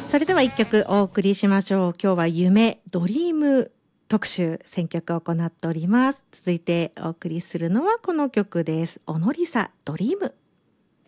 それでは一曲お送りしましょう。今日は夢ドリーム特集選曲を行っております。続いてお送りするのはこの曲です。オノリサドリーム。